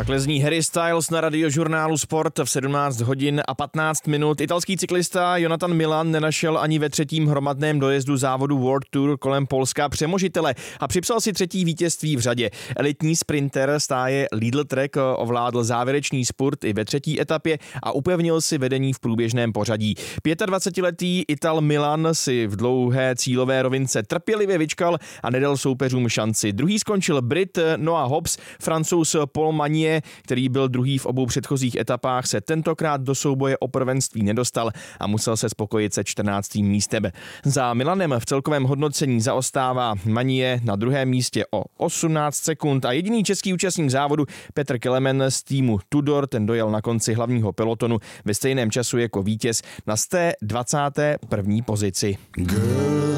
Takhle zní Harry Styles na radiožurnálu Sport v 17 hodin a 15 minut. Italský cyklista Jonathan Milan nenašel ani ve třetím hromadném dojezdu závodu World Tour kolem Polska přemožitele a připsal si třetí vítězství v řadě. Elitní sprinter stáje Lidl Trek ovládl závěrečný spurt i ve třetí etapě a upevnil si vedení v průběžném pořadí. 25letý Ital Milan si v dlouhé cílové rovince trpělivě vyčkal a nedal soupeřům šanci. Druhý skončil Brit Noah Hobbs, Francouz Paul Magnier, který byl druhý v obou předchozích etapách, se tentokrát do souboje o prvenství nedostal a musel se spokojit se 14. místem. Za Milanem v celkovém hodnocení zaostává Magnier na druhém místě o 18 sekund a jediný český účastník závodu Petr Kelemen z týmu Tudor, ten dojel na konci hlavního pelotonu ve stejném času jako vítěz na 121. pozici. Girl,